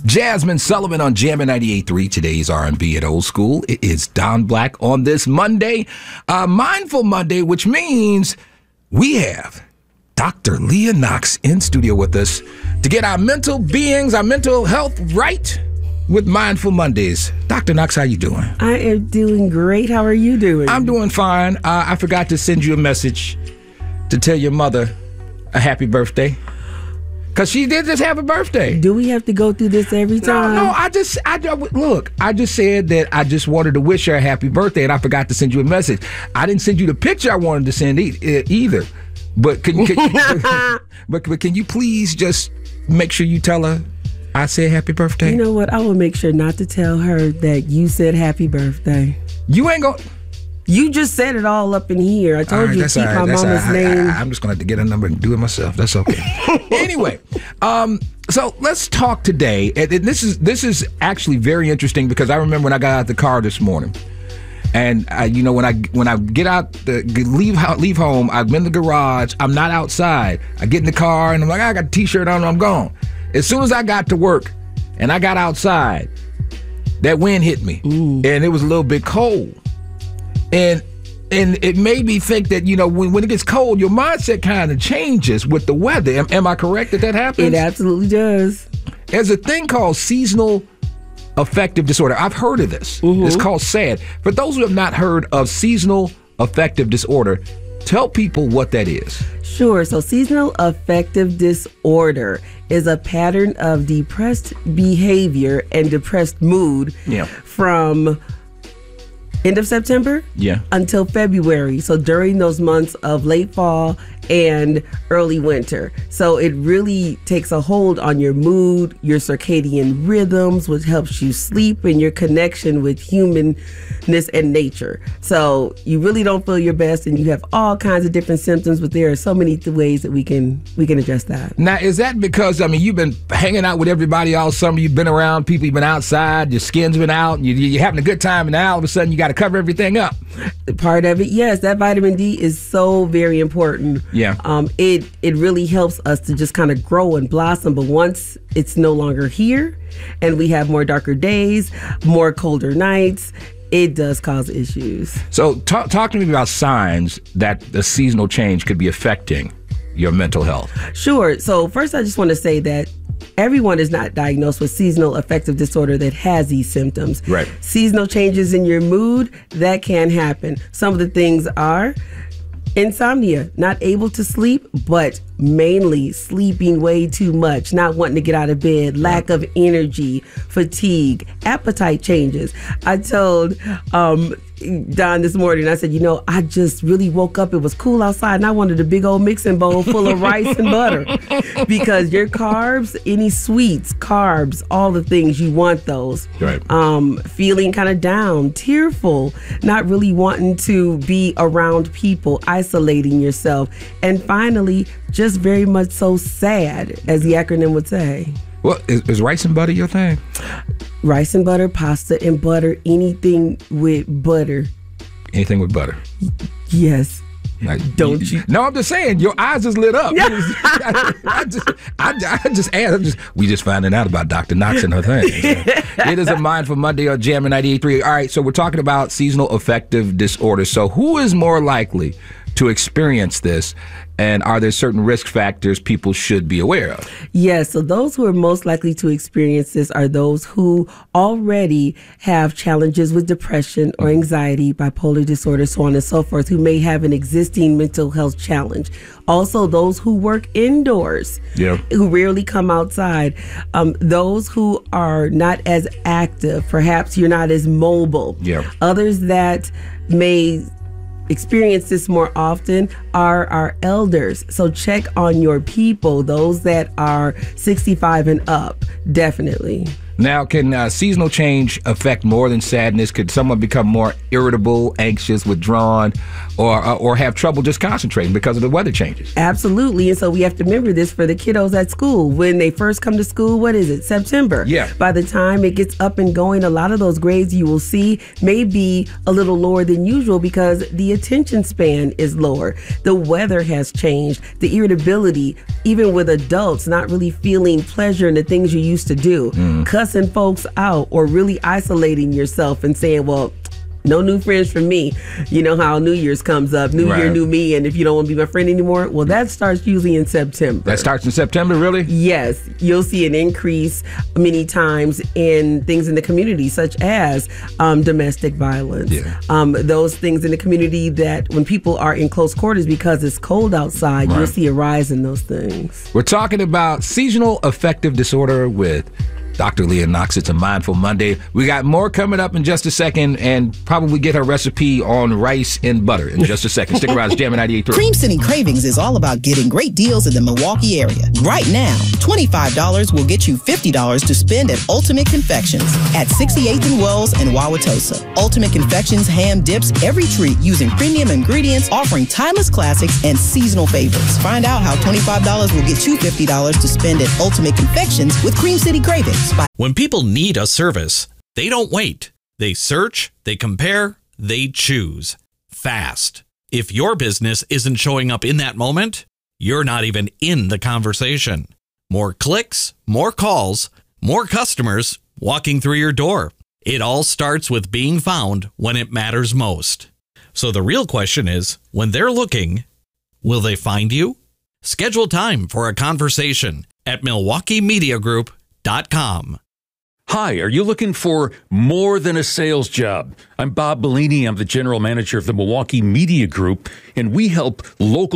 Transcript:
Jasmine Sullivan on Jammin' 98.3. Today's R&B at Old School. It is Don Black on this Monday, Mindful Monday, which means we have Dr. Leah Knox in studio with us to get our mental beings, our mental health right with Mindful Mondays. Dr. Knox, how you doing? I am doing great. How are you doing? I'm doing fine. I forgot to send you a message to tell your mother a happy birthday. Because she did just have a birthday. Do we have to go through this every time? No, I just said that I just wanted to wish her a happy birthday, and I forgot to send you a message. I didn't send you the picture I wanted to send either. But can you please just make sure you tell her I said happy birthday? You know what? I will make sure not to tell her that you said happy birthday. You ain't gonna... You just said it all up in here. I told you to keep my mama's name. I'm just going to have to get a number and do it myself. That's okay. Anyway, so let's talk today. And this is actually very interesting because I remember when I got out of the car this morning. And when I get out, leave home, I'm in the garage. I'm not outside. I get in the car and I'm like, I got a T-shirt on. I'm gone. As soon as I got to work and I got outside, that wind hit me, and it was a little bit cold. And it made me think that, when it gets cold, your mindset kind of changes with the weather. Am I correct that happens? It absolutely does. There's a thing called seasonal affective disorder. I've heard of this. It's called SAD. For those who have not heard of seasonal affective disorder, tell people what that is. Sure. So seasonal affective disorder is a pattern of depressed behavior and depressed mood from end of September until February. So during those months of late fall and early winter. So it really takes a hold on your mood, your circadian rhythms, which helps you sleep, and your connection with humanness and nature. So you really don't feel your best, and you have all kinds of different symptoms, but there are so many ways that we can address that. Now, is that because, you've been hanging out with everybody all summer, you've been around people, you've been outside, your skin's been out, you're having a good time, and now all of a sudden you got to cover everything up? Part of it, yes. That vitamin D is so very important. Yeah. It really helps us to just kind of grow and blossom. But once it's no longer here and we have more darker days, more colder nights, it does cause issues. So talk to me about signs that the seasonal change could be affecting your mental health. Sure. So first, I just want to say that everyone is not diagnosed with seasonal affective disorder that has these symptoms. Right. Seasonal changes in your mood, that can happen. Some of the things are insomnia, not able to sleep, but mainly sleeping way too much, not wanting to get out of bed, lack of energy, fatigue, appetite changes. I told Don this morning, I said, I just really woke up. It was cool outside and I wanted a big old mixing bowl full of rice and butter, because your carbs, any sweets, carbs, all the things, you want those. Right. Feeling kind of down, tearful, not really wanting to be around people, isolating yourself. And finally, just very much so sad, as the acronym would say. Well, is rice and butter your thing? Rice and butter, pasta and butter, anything with butter. Anything with butter? Yes. Don't you? No, I'm just saying, your eyes just lit up. We just finding out about Dr. Knox and her thing. It is a Mindful Monday on Jammin' 98.3. All right, so we're talking about seasonal affective disorder. So who is more likely to experience this, and are there certain risk factors people should be aware of? Yes, so those who are most likely to experience this are those who already have challenges with depression or anxiety, bipolar disorder, so on and so forth, who may have an existing mental health challenge. Also, those who work indoors, who rarely come outside. Those who are not as active, perhaps you're not as mobile. Others that may experience this more often are our elders. So check on your people, those that are 65 and up, definitely. Now, can seasonal change affect more than sadness? Could someone become more irritable, anxious, withdrawn, or have trouble just concentrating because of the weather changes? Absolutely. And so we have to remember this for the kiddos at school. When they first come to school, what is it? September. Yeah. By the time it gets up and going, a lot of those grades you will see may be a little lower than usual because the attention span is lower. The weather has changed. The irritability, even with adults, not really feeling pleasure in the things you used to do. Cussing folks out or really isolating yourself and saying, well, no new friends for me. You know how New Year's comes up, New Year, new me, and if you don't want to be my friend anymore, well, that starts usually in September. That starts in September, really? Yes. You'll see an increase many times in things in the community, such as domestic violence. Those things in the community that when people are in close quarters because it's cold outside, you'll see a rise in those things. We're talking about seasonal affective disorder with Dr. Leah Knox. It's a Mindful Monday. We got more coming up in just a second and probably get her recipe on rice and butter in just a second. Stick around. It's Jam 98.3. Cream City Cravings is all about getting great deals in the Milwaukee area. Right now, $25 will get you $50 to spend at Ultimate Confections at 68th and Wells in Wauwatosa. Ultimate Confections ham dips every treat using premium ingredients, offering timeless classics and seasonal favorites. Find out how $25 will get you $50 to spend at Ultimate Confections with Cream City Cravings. When people need a service, they don't wait. They search, they compare, they choose. Fast. If your business isn't showing up in that moment, you're not even in the conversation. More clicks, more calls, more customers walking through your door. It all starts with being found when it matters most. So the real question is, when they're looking, will they find you? Schedule time for a conversation at MilwaukeeMediaGroup.com. Hi, are you looking for more than a sales job? I'm Bob Bellini. I'm the general manager of the Milwaukee Media Group, and we help local